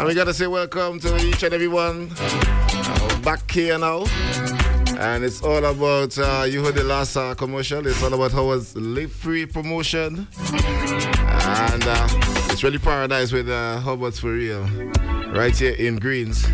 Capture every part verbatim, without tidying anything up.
And we got to say welcome to each and every one. Uh, back here now. And it's all about, uh, you heard the last uh, commercial, it's all about Howard's Live Free promotion. And uh, it's really paradise with uh, Howard's for real. Right here in Greens.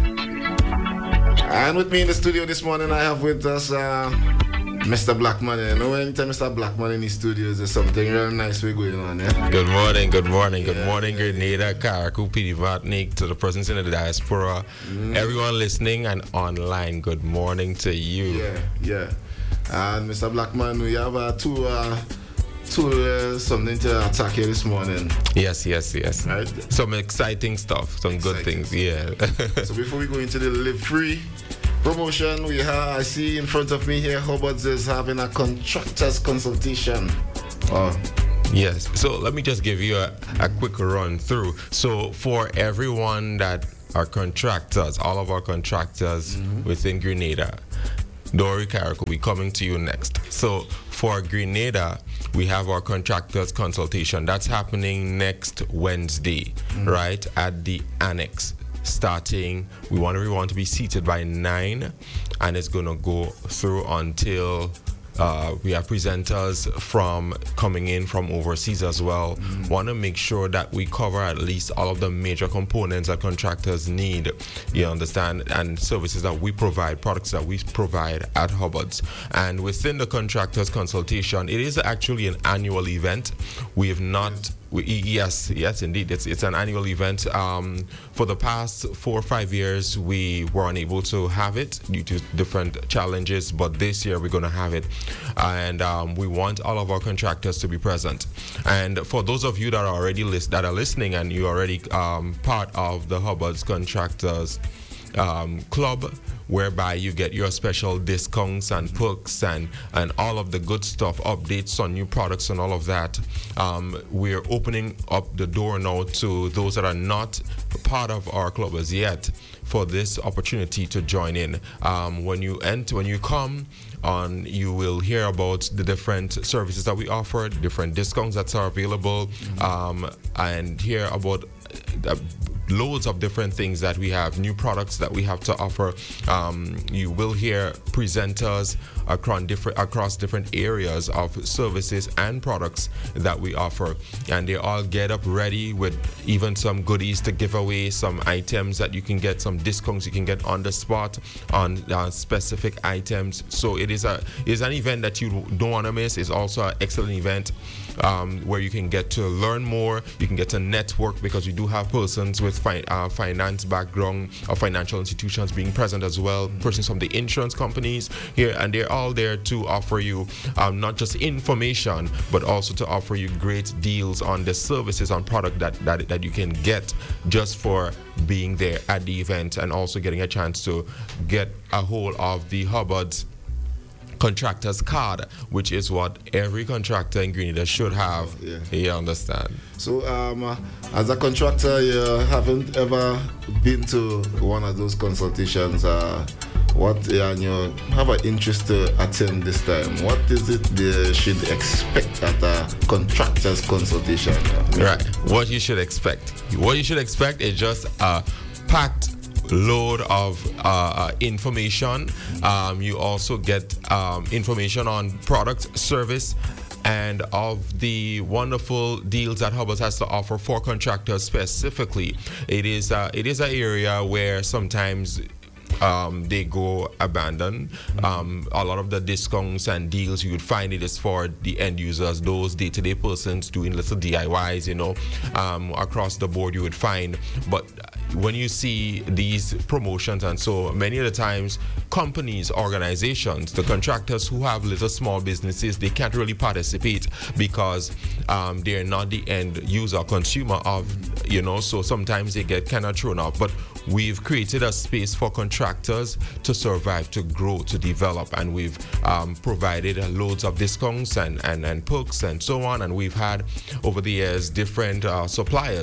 And with me in the studio this morning, I have with us uh, Mister Blackman. You know, anytime Mister Blackman in the studios, there's something real nice we're going on, yeah? Good morning, good morning, good yeah, morning, yeah, Grenada, Carriacou, P D Vatnik, to the presence in the diaspora, mm. everyone listening and online, good morning to you. Yeah, yeah. And Mister Blackman, we have uh, two, uh, two uh, something to attack here this morning. Yes, yes, yes. Right? Some exciting stuff, some exciting good things, yeah. So before we go into the Live Free promotion, we have, I see in front of me here, Hubbards is having a contractors consultation. Oh. Yes, so let me just give you a, a quick run through. So for everyone that are contractors, all of our contractors mm-hmm. within Grenada, Dory Carrick will be coming to you next. So for Grenada, we have our contractors consultation. That's happening next Wednesday, mm-hmm. right, at the Annex. Starting, we want everyone to be seated by nine, and it's going to go through until uh, we have presenters from coming in from overseas as well. Mm-hmm. Want to make sure that we cover at least all of the major components that contractors need, you understand, and services that we provide, products that we provide at Hubbards. And within the contractors consultation, it is actually an annual event. We have not yes. We, yes, yes, indeed. It's it's an annual event. Um, for the past four or five years, we were unable to have it due to different challenges, but this year we're going to have it. And um, we want all of our contractors to be present. And for those of you that are already list, that are listening and you're already um, part of the Hubbards Contractors um, Club, whereby you get your special discounts and perks and, and all of the good stuff, updates on new products and all of that. Um, we're opening up the door now to those that are not part of our club as yet for this opportunity to join in. Um, when you enter, when you come on, you will hear about the different services that we offer, different discounts that are available, mm-hmm. um, and hear about uh, loads of different things that we have, new products that we have to offer. Um, you will hear presenters across different across different areas of services and products that we offer, and they all get up ready with even some goodies to give away, some items that you can get, some discounts you can get on the spot on uh, specific items. So it is a is an event that you don't want to miss. It's also an excellent event um, where you can get to learn more, you can get to network, because we do have persons with Fi- uh, finance background or financial institutions being present as well, persons from the insurance companies here, and they're all there to offer you um, not just information, but also to offer you great deals on the services and product that, that, that you can get just for being there at the event, and also getting a chance to get a hold of the Hubbards contractor's card, which is what every contractor in Grenada should have. Yeah. You understand? So, um, uh, as a contractor, you haven't ever been to one of those consultations. Uh, what uh, and you have an interest to attend this time? What is it they should expect at a contractor's consultation? Right. What you should expect. What you should expect is just a packed load of uh, information. Um, you also get um, information on product, service, and of the wonderful deals that Hubbards has to offer for contractors specifically. It is uh, it is an area where sometimes Um, they go abandoned. Um, a lot of the discounts and deals you would find it is for the end users, those day-to-day persons doing little D I Ys, you know, um, across the board you would find. But when you see these promotions, and so many of the times companies, organizations, the contractors who have little small businesses, they can't really participate because um, they're not the end user, consumer of, you know, so sometimes they get kind of thrown off. But we've created a space for contractors to survive, to grow, to develop, and we've um, provided loads of discounts and, and, and perks and so on. And we've had over the years different uh, suppliers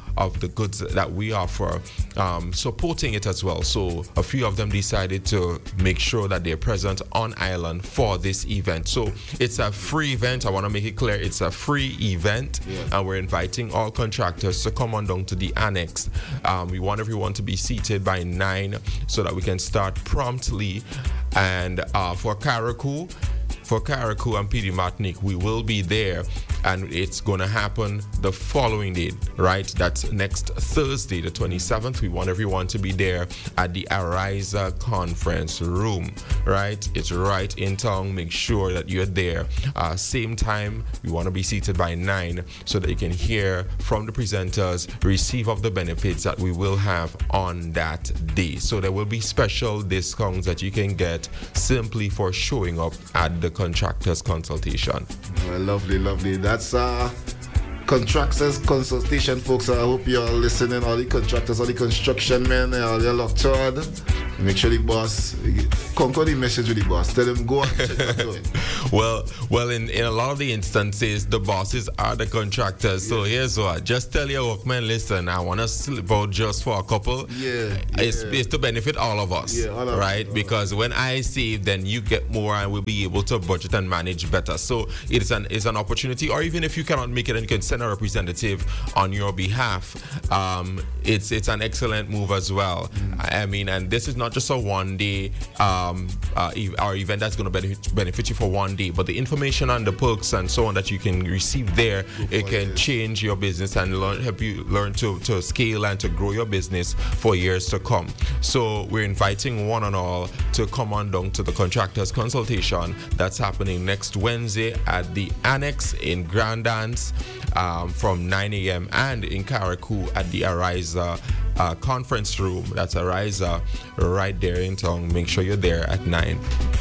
of the goods that we offer, um, supporting it as well. So a few of them decided to make sure that they're present on island for this event. So it's a free event. I want to make it clear, it's a free event, yeah. and we're inviting all contractors to come on down to the annex. Um, we want everyone to be seated by nine so that we can start promptly. And uh, for Carriacou, for Carriacou and P D Martinique, we will be there, and it's going to happen the following day, right? That's next Thursday, the twenty-seventh. We want everyone to be there at the Ariza conference room, right? It's right in town. Make sure that you're there. Uh, same time, we want to be seated by nine so that you can hear from the presenters, receive of the benefits that we will have on that day. So there will be special discounts that you can get simply for showing up at the contractors consultation. Well, lovely, lovely. That's uh contractors consultation, folks. I hope you're listening. All the contractors, all the construction men, all your locked on. Make sure the boss conquer the message with the boss. Tell them go and check what they're doing. Well, well, in, in a lot of the instances, the bosses are the contractors. So yeah. Here's what: just tell your workmen, listen, I want to slip out just for a couple. Yeah, yeah. It's, it's to benefit all of us, yeah, all of right? us, all because when I save, then you get more, and we'll be able to budget and manage better. So it's an it's an opportunity. Or even if you cannot make it and you can send a representative on your behalf, um, it's it's an excellent move as well. Mm. I mean, and this is not just a one day um, uh, e- our event that's going to benefit, benefit you for one day, but the information and the perks and so on that you can receive there, it can change your business and learn, help you learn to, to scale and to grow your business for years to come. So we're inviting one and all to come on down to the contractors consultation that's happening next Wednesday at the Annex in Grand Dance um, from nine a.m. and in Carriacou at the Ariza Uh, conference room. That's Ariza right there in town. Make sure you're there at nine.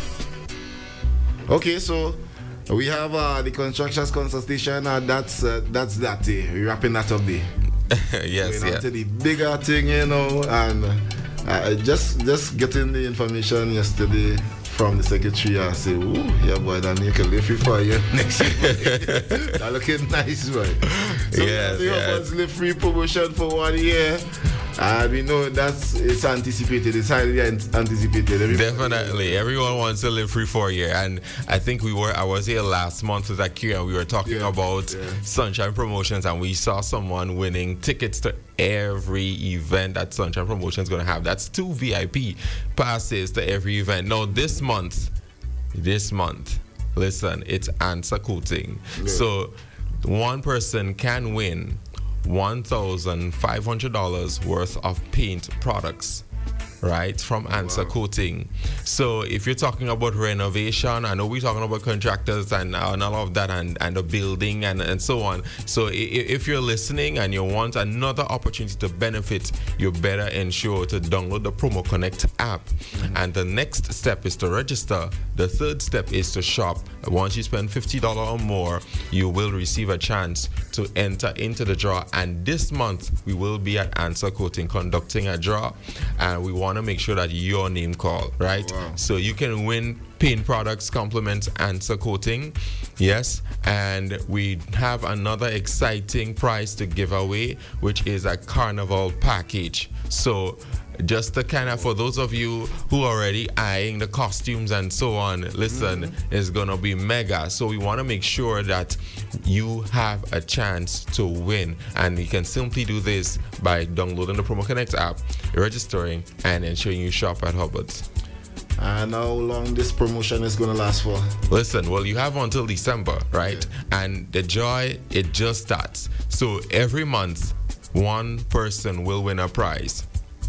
Okay, so we have uh, the constructions consultation, and that's uh, that's that day. We're wrapping that up there. Yes, Going yeah. on to the bigger thing, you know, and uh, just just getting the information yesterday from the secretary. I say, ooh, yeah, boy, that make a live for you next year. That looking nice, boy. So yes, we yes. live free promotion for one year. And we know that's it's anticipated. It's highly anticipated. Everybody Definitely, everyone wants to live free for a year, and I think we were. I was here last month with Akira, and we were talking yeah, about yeah. Sunshine Promotions, and we saw someone winning tickets to every event that Sunshine Promotions is going to have. That's two V I P passes to every event. Now this month, this month, listen, it's answer coating. Yeah. So one person can win one thousand five hundred dollars worth of paint products, right, from Answer wow. Coating. So if you're talking about renovation, I know we're talking about contractors and, uh, and all of that, and, and the building and, and so on. So if, if you're listening and you want another opportunity to benefit, you better ensure to download the Promo Connect app. Mm-hmm. And the next step is to register. The third step is to shop. Once you spend fifty dollars or more, you will receive a chance to enter into the draw. And this month, we will be at Answer Coating conducting a draw, and we want to make sure that your name called, right? Wow. So you can win paint products, compliments, Answer Coating. Yes, and we have another exciting prize to give away, which is a carnival package. So just to kind of, for those of you who are already eyeing the costumes and so on, listen, mm-hmm. it's going to be mega. So we want to make sure that you have a chance to win. And you can simply do this by downloading the Promo Connect app, registering, and ensuring you shop at Hubbard's. And how long this promotion is going to last for? Listen, well, you have until December, right? Yeah. And the joy, it just starts. So every month, one person will win a prize.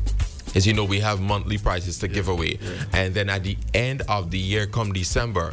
As you know, we have monthly prizes to yeah, give away. Yeah. And then at the end of the year, come December,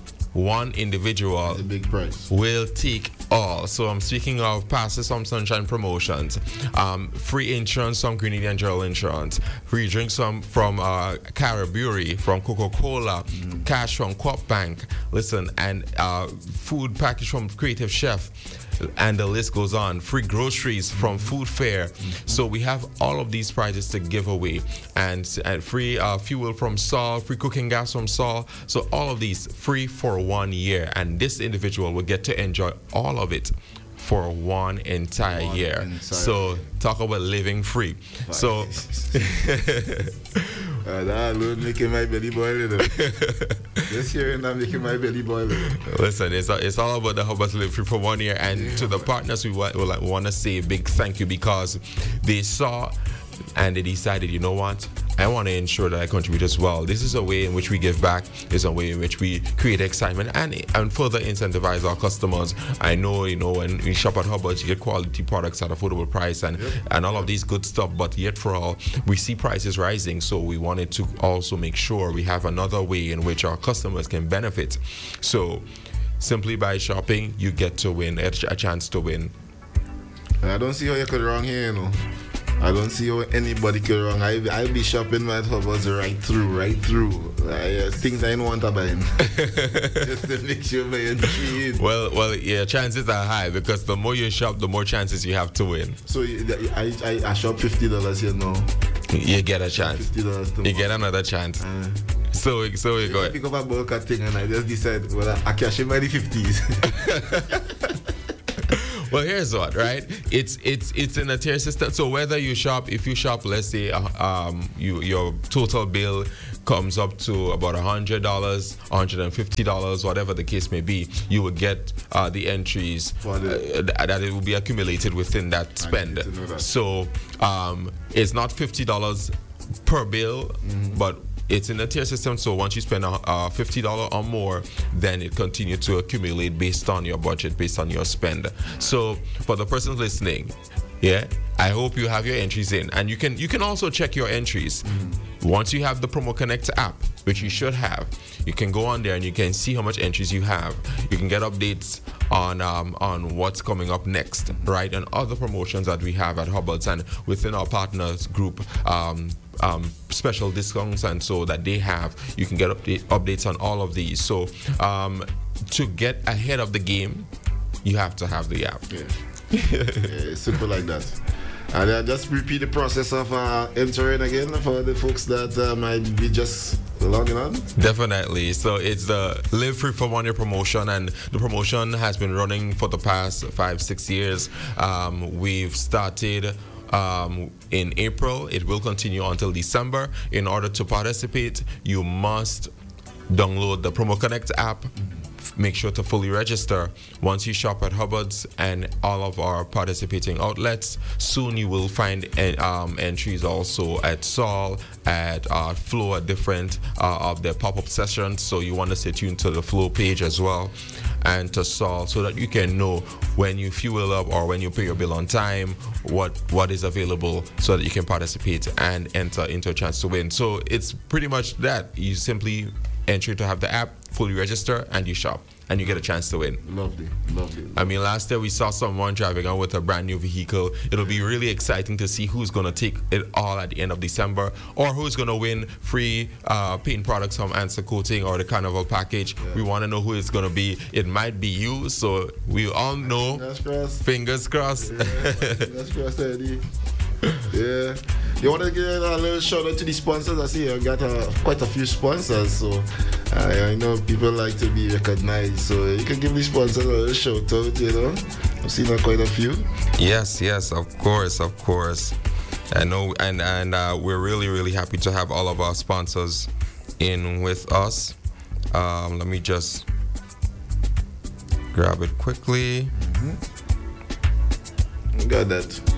one individual a big prize. will take all. So I'm speaking of passes from Sunshine Promotions, um, free insurance from Grenadian General Insurance, free drinks from, from uh, Caribbery, from Coca-Cola, mm-hmm. cash from Coop Bank, listen, and uh, food package from Creative Chef. And the list goes on. Free groceries from Food Fair. Mm-hmm. So we have all of these prizes to give away, and, and free uh, fuel from Sol, free cooking gas from Sol. So all of these free for one year, and this individual will get to enjoy all of it for one entire One year. entire So year. talk about living free. Right. So uh, that alone making my belly boil. You know. Just hearing that making my belly boil. You know. Listen, it's, it's all about the Hubbards Live Free for one year. And Yeah. to the partners, we, wa- we like, want to say a big thank you because they saw and they decided, you know what? I want to ensure that I contribute as well. This is a way in which we give back. It's a way in which we create excitement and and further incentivize our customers. I know, you know, when we shop at Hubbards, you get quality products at affordable price and, Yep. and all of these good stuff. But yet for all, we see prices rising. So we wanted to also make sure we have another way in which our customers can benefit. So simply by shopping, you get to win, a, ch- a chance to win. I don't see how you could wrong here, you know. I don't see how anybody could wrong. I I'll be shopping my Hubbards right through, right through. I, uh, things I don't want to buy. Just to make sure my entry in. Well, well, yeah, chances are high because the more you shop, the more chances you have to win. So I, I, I shop fifty dollars here now. You get a chance. fifty dollars You get another chance. Uh, So, so we go. I pick up a bulk of thing and I just decide, well, I, I cash in by the fifties. Well, here's what, right? It's it's it's in a tier system. So whether you shop, if you shop, let's say, uh, um, you your total bill comes up to about a hundred dollars, hundred and fifty dollars, whatever the case may be, you will get uh, the entries For the- uh, th- that it will be accumulated within that spend. need to know that. So um, it's not fifty dollars per bill, but it's in a tier system, so once you spend uh, fifty dollars or more, then it continues to accumulate based on your budget, based on your spend. So for the person listening, yeah, I hope you have your entries in. And you can you can also check your entries. Mm-hmm. Once you have the Promo Connect app, which you should have, you can go on there and you can see how much entries you have. You can get updates on um, on what's coming up next, right? And other promotions that we have at Hubbards and within our partners group. Um, Um, special discounts and so that they have, you can get update, updates on all of these. So um, to get ahead of the game, you have to have the app. Yeah. Yeah, it's simple like that. And I just repeat the process of uh, entering again for the folks that uh, might be just logging on. Definitely. So it's the Live Free for One Year promotion, and the promotion has been running for the past five, six years. Um, we've started Um, in April. It will continue until December. In order to participate, you must download the Promo Connect app. Make sure to fully register. Once you shop at Hubbards and all of our participating outlets, soon you will find en- um, entries also at Sol, at uh, Flow, at different uh, of their pop-up sessions. So you want to stay tuned to the Flow page as well, and to Sol, so that you can know when you fuel up or when you pay your bill on time, what what is available, so that you can participate and enter into a chance to win. So it's pretty much that. You simply enter to have the app, fully register, and you shop, and you get a chance to win. Lovely, lovely. I mean, last year we saw someone driving out with a brand new vehicle. It'll be really exciting to see who's going to take it all at the end of December, or who's going to win free uh, paint products from Answer Coating or the Carnival package. Yeah. We want to know who it's going to be. It might be you, so we all know. Fingers crossed. Fingers crossed. Yeah, fingers crossed, Eddie. Yeah. You want to give a little shout out to the sponsors? I see you got a, quite a few sponsors, so I, I know people like to be recognized. So you can give the sponsors a little shout out, you know. I've seen quite a few. Yes, yes, of course, of course. I know, and and uh, we're really, really happy to have all of our sponsors in with us. Um, let me just grab it quickly. Got that.